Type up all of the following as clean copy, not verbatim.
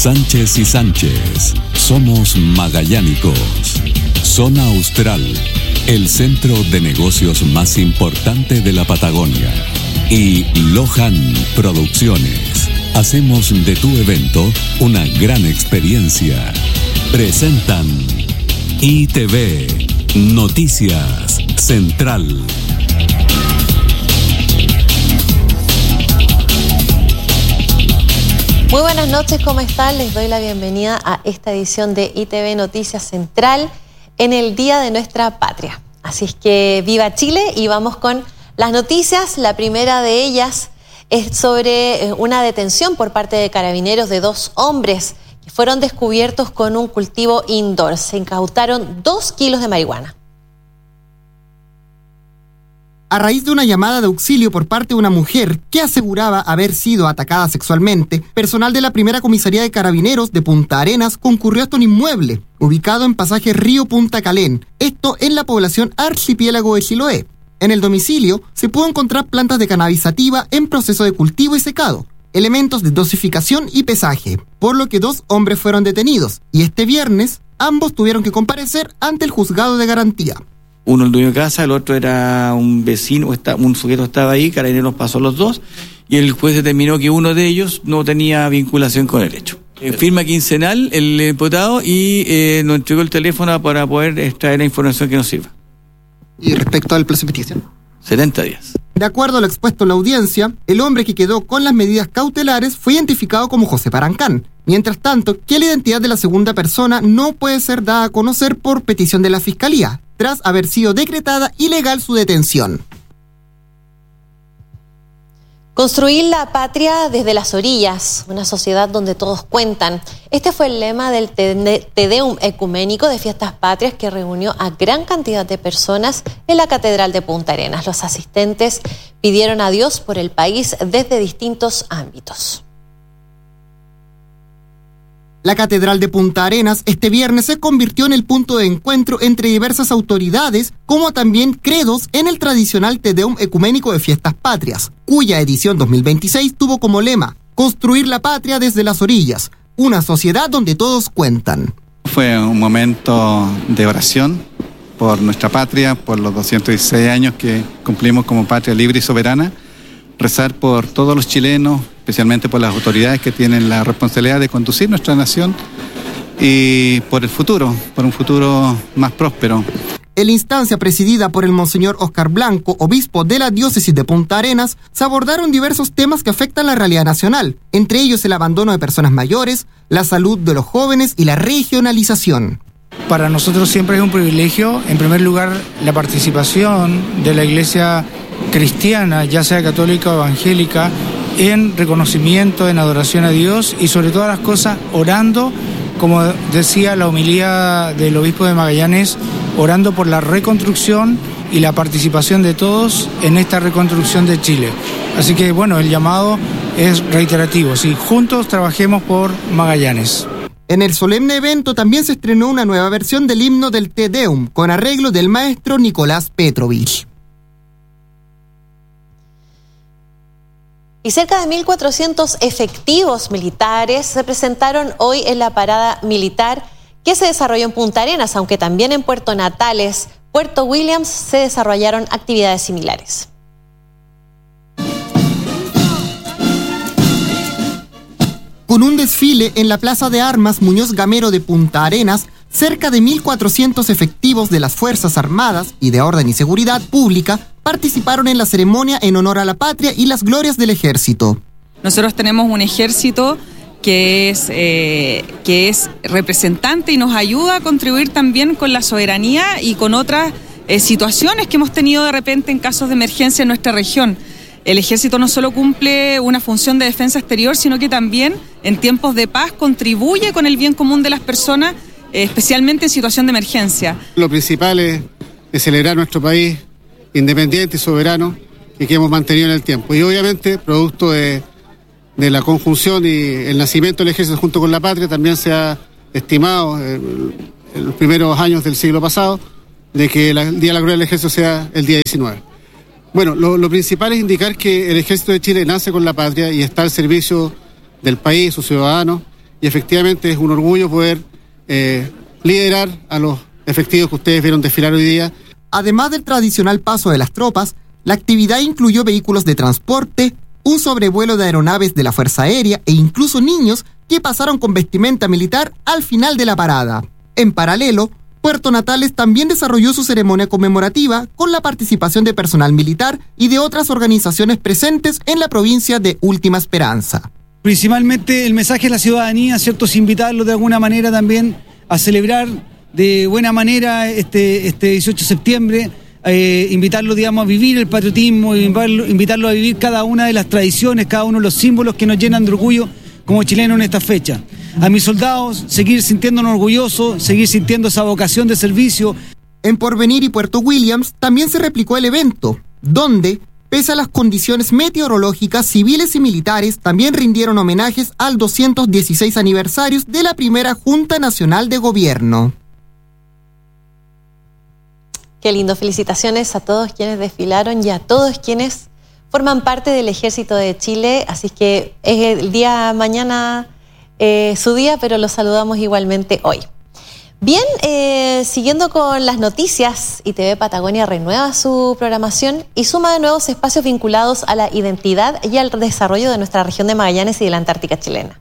Sánchez y Sánchez, somos magallánicos. Zona Austral, el centro de negocios más importante de la Patagonia. Y Lohan Producciones, hacemos de tu evento una gran experiencia. Presentan ITV Noticias Central. Muy buenas noches, ¿cómo están? Les doy la bienvenida a esta edición de ITV Noticias Central en el Día de Nuestra Patria. Así es que viva Chile y vamos con las noticias. La primera de ellas es sobre una detención por parte de carabineros de 2 hombres que fueron descubiertos con un cultivo indoor. Se incautaron 2 kilos de marihuana. A raíz de una llamada de auxilio por parte de una mujer que aseguraba haber sido atacada sexualmente, personal de la primera comisaría de carabineros de Punta Arenas concurrió hasta un inmueble ubicado en pasaje Río Punta Calén, esto en la población Archipiélago de Chiloé. En el domicilio se pudo encontrar plantas de cannabis sativa en proceso de cultivo y secado, elementos de dosificación y pesaje, por lo que 2 hombres fueron detenidos y este viernes ambos tuvieron que comparecer ante el juzgado de garantía. Uno el dueño de casa, el otro era un vecino, un sujeto estaba ahí, Carabineros pasó los 2 y el juez determinó que uno de ellos no tenía vinculación con el hecho. Firma quincenal el imputado y nos entregó el teléfono para poder extraer la información que nos sirva. ¿Y respecto al plazo de investigación? 70 días. De acuerdo a lo expuesto en la audiencia, el hombre que quedó con las medidas cautelares fue identificado como José Parancán. Mientras tanto, que la identidad de la segunda persona no puede ser dada a conocer por petición de la Fiscalía, tras haber sido decretada ilegal su detención. Construir la patria desde las orillas, una sociedad donde todos cuentan. Este fue el lema del Te Deum ecuménico de Fiestas Patrias que reunió a gran cantidad de personas en la Catedral de Punta Arenas. Los asistentes pidieron a Dios por el país desde distintos ámbitos. La Catedral de Punta Arenas este viernes se convirtió en el punto de encuentro entre diversas autoridades, como también credos en el tradicional Te Deum ecuménico de Fiestas Patrias, cuya edición 2026 tuvo como lema Construir la patria desde las orillas, una sociedad donde todos cuentan. Fue un momento de oración por nuestra patria, por los 216 años que cumplimos como patria libre y soberana, rezar por todos los chilenos, especialmente por las autoridades que tienen la responsabilidad de conducir nuestra nación y por el futuro, por un futuro más próspero. En la instancia presidida por el Monseñor Oscar Blanco, obispo de la diócesis de Punta Arenas, se abordaron diversos temas que afectan la realidad nacional, entre ellos el abandono de personas mayores, la salud de los jóvenes y la regionalización. Para nosotros siempre es un privilegio, en primer lugar, la participación de la Iglesia cristiana, ya sea católica o evangélica, en reconocimiento, en adoración a Dios y sobre todas las cosas orando, como decía la homilía del obispo de Magallanes, orando por la reconstrucción y la participación de todos en esta reconstrucción de Chile. Así que bueno, el llamado es reiterativo, si juntos trabajemos por Magallanes. En el solemne evento también se estrenó una nueva versión del himno del Te Deum, con arreglo del maestro Nicolás Petrovich. Y cerca de 1.400 efectivos militares se presentaron hoy en la parada militar que se desarrolló en Punta Arenas, aunque también en Puerto Natales, Puerto Williams, se desarrollaron actividades similares. Con un desfile en la Plaza de Armas Muñoz Gamero de Punta Arenas, cerca de 1.400 efectivos de las Fuerzas Armadas y de Orden y Seguridad Pública participaron en la ceremonia en honor a la patria y las glorias del ejército. Nosotros tenemos un ejército que es representante y nos ayuda a contribuir también con la soberanía y con otras situaciones que hemos tenido de repente en casos de emergencia en nuestra región. El ejército no solo cumple una función de defensa exterior, sino que también en tiempos de paz contribuye con el bien común de las personas, especialmente en situación de emergencia. Lo principal es celebrar nuestro país independiente y soberano y que hemos mantenido en el tiempo. Y obviamente, producto de la conjunción y el nacimiento del ejército junto con la patria, también se ha estimado en los primeros años del siglo pasado de que el Día de la Gloria del Ejército sea el día 19. Bueno, lo principal es indicar que el Ejército de Chile nace con la patria y está al servicio del país, sus ciudadanos, y efectivamente es un orgullo poder liderar a los efectivos que ustedes vieron desfilar hoy día. Además del tradicional paso de las tropas, la actividad incluyó vehículos de transporte, un sobrevuelo de aeronaves de la Fuerza Aérea e incluso niños que pasaron con vestimenta militar al final de la parada. En paralelo, Puerto Natales también desarrolló su ceremonia conmemorativa con la participación de personal militar y de otras organizaciones presentes en la provincia de Última Esperanza. Principalmente el mensaje a la ciudadanía, ¿cierto? Es invitarlos de alguna manera también a celebrar de buena manera este 18 de septiembre, invitarlos, digamos, a vivir el patriotismo, invitarlos a vivir cada una de las tradiciones, cada uno de los símbolos que nos llenan de orgullo como chilenos en esta fecha. A mis soldados, seguir sintiéndonos orgullosos, seguir sintiendo esa vocación de servicio. En Porvenir y Puerto Williams también se replicó el evento, donde, pese a las condiciones meteorológicas, civiles y militares también rindieron homenajes al 216 aniversario de la primera Junta Nacional de Gobierno. Qué lindo, felicitaciones a todos quienes desfilaron y a todos quienes forman parte del Ejército de Chile, así que es el día mañana su día, pero los saludamos igualmente hoy. Bien, siguiendo con las noticias, ITV Patagonia renueva su programación y suma de nuevos espacios vinculados a la identidad y al desarrollo de nuestra región de Magallanes y de la Antártica chilena.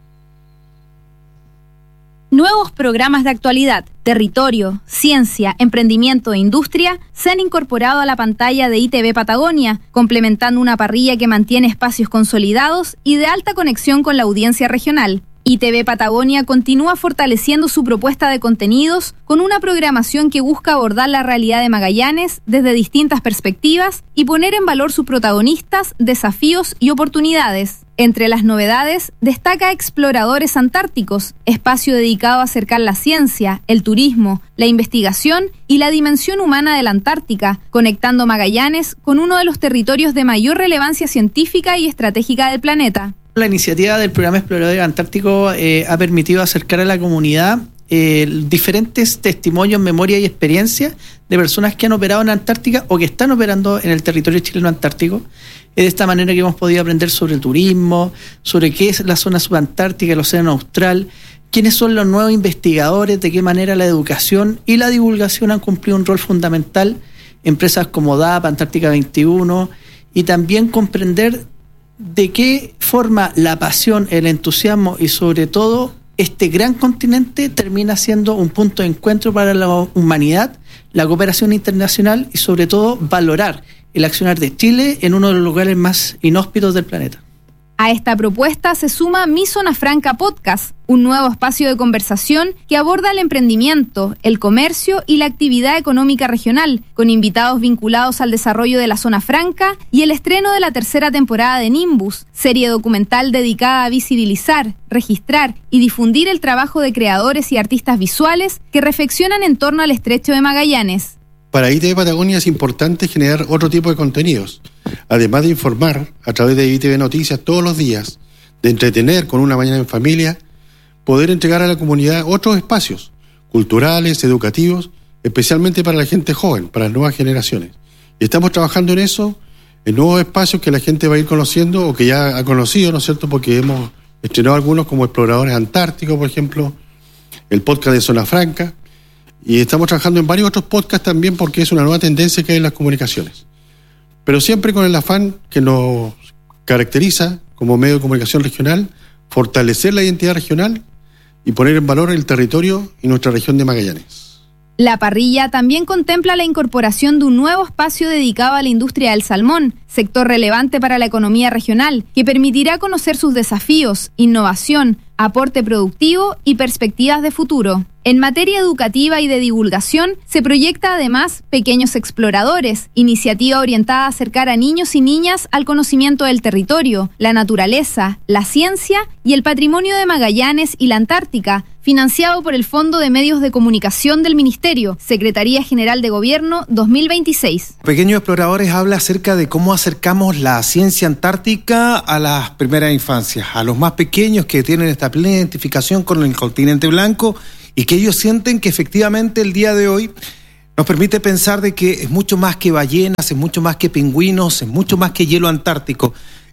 Nuevos programas de actualidad, territorio, ciencia, emprendimiento e industria se han incorporado a la pantalla de ITV Patagonia, complementando una parrilla que mantiene espacios consolidados y de alta conexión con la audiencia regional. ITV Patagonia continúa fortaleciendo su propuesta de contenidos con una programación que busca abordar la realidad de Magallanes desde distintas perspectivas y poner en valor sus protagonistas, desafíos y oportunidades. Entre las novedades, destaca Exploradores Antárticos, espacio dedicado a acercar la ciencia, el turismo, la investigación y la dimensión humana de la Antártica, conectando Magallanes con uno de los territorios de mayor relevancia científica y estratégica del planeta. La iniciativa del programa Exploradores Antárticos ha permitido acercar a la comunidad diferentes testimonios, memorias y experiencias de personas que han operado en Antártica o que están operando en el territorio chileno antártico. Es de esta manera que hemos podido aprender sobre el turismo, sobre qué es la zona subantártica, el océano austral, quiénes son los nuevos investigadores, de qué manera la educación y la divulgación han cumplido un rol fundamental. Empresas como DAP, Antártica 21, y también comprender de qué forma la pasión, el entusiasmo y sobre todo este gran continente termina siendo un punto de encuentro para la humanidad, la cooperación internacional y sobre todo valorar el accionar de Chile en uno de los lugares más inhóspitos del planeta. A esta propuesta se suma Mi Zona Franca Podcast, un nuevo espacio de conversación que aborda el emprendimiento, el comercio y la actividad económica regional, con invitados vinculados al desarrollo de la Zona Franca y el estreno de la tercera temporada de Nimbus, serie documental dedicada a visibilizar, registrar y difundir el trabajo de creadores y artistas visuales que reflexionan en torno al Estrecho de Magallanes. Para ITV Patagonia es importante generar otro tipo de contenidos, además de informar a través de ITV Noticias todos los días, de entretener con una mañana en familia, poder entregar a la comunidad otros espacios culturales, educativos, especialmente para la gente joven, para las nuevas generaciones. Y estamos trabajando en eso, en nuevos espacios que la gente va a ir conociendo o que ya ha conocido, ¿no es cierto?, porque hemos estrenado algunos como Exploradores Antárticos, por ejemplo, el podcast de Zona Franca. Y estamos trabajando en varios otros podcasts también porque es una nueva tendencia que hay en las comunicaciones. Pero siempre con el afán que nos caracteriza como medio de comunicación regional, fortalecer la identidad regional y poner en valor el territorio y nuestra región de Magallanes. La parrilla también contempla la incorporación de un nuevo espacio dedicado a la industria del salmón, sector relevante para la economía regional, que permitirá conocer sus desafíos, innovación, aporte productivo y perspectivas de futuro. En materia educativa y de divulgación, se proyecta además Pequeños Exploradores, iniciativa orientada a acercar a niños y niñas al conocimiento del territorio, la naturaleza, la ciencia y el patrimonio de Magallanes y la Antártica, financiado por el Fondo de Medios de Comunicación del Ministerio, Secretaría General de Gobierno 2026. Pequeños Exploradores habla acerca de cómo acercamos la ciencia antártica a las primeras infancias, a los más pequeños que tienen esta plena identificación con el continente blanco y que ellos sienten que efectivamente el día de hoy nos permite pensar de que es mucho más que ballenas, es mucho más que pingüinos, es mucho más que hielo antártico.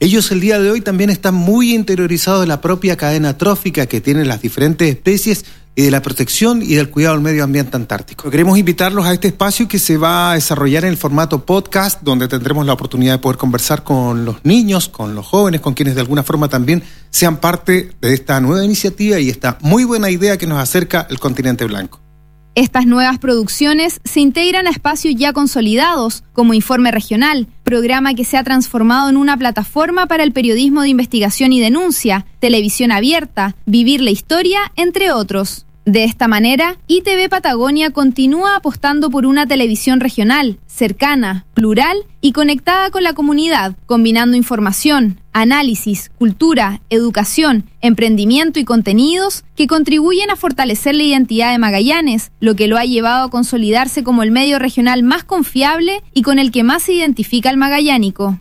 Ellos el día de hoy también están muy interiorizados de la propia cadena trófica que tienen las diferentes especies y de la protección y del cuidado del medio ambiente antártico. Queremos invitarlos a este espacio que se va a desarrollar en el formato podcast, donde tendremos la oportunidad de poder conversar con los niños, con los jóvenes, con quienes de alguna forma también sean parte de esta nueva iniciativa y esta muy buena idea que nos acerca el continente blanco. Estas nuevas producciones se integran a espacios ya consolidados, como Informe Regional, programa que se ha transformado en una plataforma para el periodismo de investigación y denuncia, televisión abierta, Vivir la Historia, entre otros. De esta manera, ITV Patagonia continúa apostando por una televisión regional, cercana, plural y conectada con la comunidad, combinando información, análisis, cultura, educación, emprendimiento y contenidos que contribuyen a fortalecer la identidad de Magallanes, lo que lo ha llevado a consolidarse como el medio regional más confiable y con el que más se identifica al magallánico.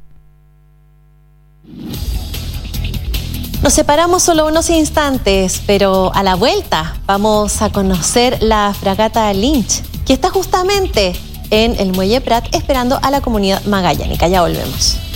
Nos separamos solo unos instantes, pero a la vuelta vamos a conocer la fragata Lynch, que está justamente en el Muelle Prat esperando a la comunidad magallánica. Ya volvemos.